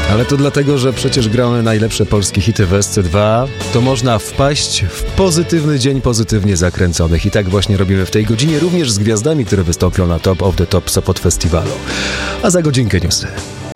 Ale to dlatego, że przecież gramy najlepsze polskie hity w SC2, to można wpaść w pozytywny dzień pozytywnie zakręconych. I tak właśnie robimy w tej godzinie, również z gwiazdami, które wystąpią na Top of the Top Sopot Festiwalu. A za godzinkę newsy.